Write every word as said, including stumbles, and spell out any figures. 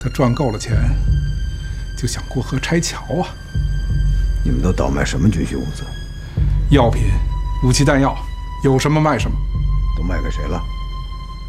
他赚够了钱，就想过河拆桥啊。 你们都倒卖什么军需物资？ 药品、武器弹药，有什么卖什么。 都卖给谁了？